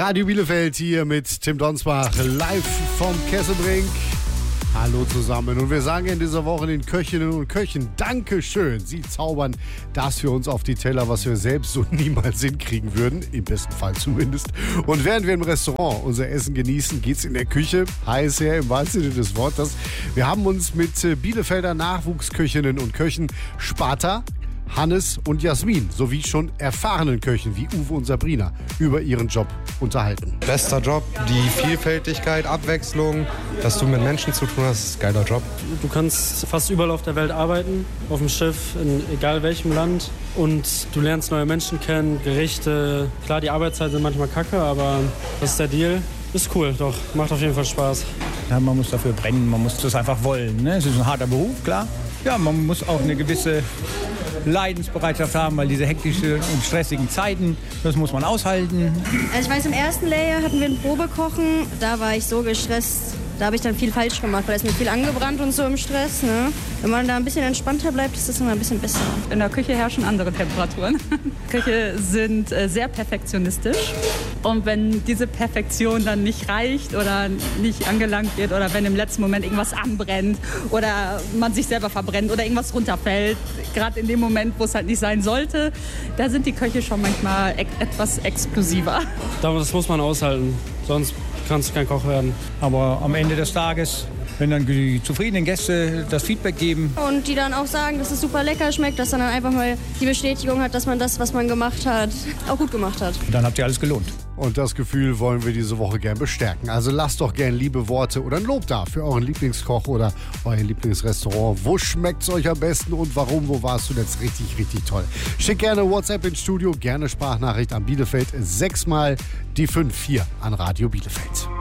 Radio Bielefeld hier mit Tim Donsbach, live vom Kesselbrink. Hallo zusammen und wir sagen in dieser Woche den Köchinnen und Köchen Dankeschön. Sie zaubern das für uns auf die Teller, was wir selbst so niemals hinkriegen würden, im besten Fall zumindest. Und während wir im Restaurant unser Essen genießen, geht's in der Küche heiß her, im wahrsten Sinne des Wortes. Wir haben uns mit Bielefelder Nachwuchsköchinnen und Köchen Sparta, Hannes und Jasmin sowie schon erfahrenen Köchen wie Uwe und Sabrina über ihren Job unterhalten. Bester Job, die Vielfältigkeit, Abwechslung, dass du mit Menschen zu tun hast, ist ein geiler Job. Du kannst fast überall auf der Welt arbeiten, auf dem Schiff, in egal welchem Land. Und du lernst neue Menschen kennen, Gerichte. Klar, die Arbeitszeiten sind manchmal kacke, aber das ist der Deal. Ist cool, doch. Macht auf jeden Fall Spaß. Ja, man muss dafür brennen, man muss das einfach wollen. Ne? Es ist ein harter Beruf, klar. Ja, man muss auch eine gewisse Leidensbereitschaft haben, weil diese hektischen und stressigen Zeiten, das muss man aushalten. Also ich weiß, im ersten Layer hatten wir ein Probekochen, da war ich so gestresst, da habe ich dann viel falsch gemacht, weil es mir viel angebrannt und so im Stress. Ne? Wenn man da ein bisschen entspannter bleibt, ist das immer ein bisschen besser. In der Küche herrschen andere Temperaturen. Köche sind sehr perfektionistisch. Und wenn diese Perfektion dann nicht reicht oder nicht angelangt wird oder wenn im letzten Moment irgendwas anbrennt oder man sich selber verbrennt oder irgendwas runterfällt, gerade in dem Moment, wo es halt nicht sein sollte, da sind die Köche schon manchmal etwas explosiver. Das muss man aushalten, sonst kannst du kein Koch werden. Aber am Ende des Tages, wenn dann die zufriedenen Gäste das Feedback geben. Und die dann auch sagen, dass es super lecker schmeckt, dass dann einfach mal die Bestätigung hat, dass man das, was man gemacht hat, auch gut gemacht hat. Und dann habt ihr alles gelohnt. Und das Gefühl wollen wir diese Woche gern bestärken. Also lasst doch gern liebe Worte oder ein Lob da für euren Lieblingskoch oder euer Lieblingsrestaurant. Wo schmeckt's euch am besten und warum? Wo warst du jetzt richtig, richtig toll? Schick gerne WhatsApp ins Studio, gerne Sprachnachricht an Bielefeld. 6 mal die 54 an Radio Bielefeld.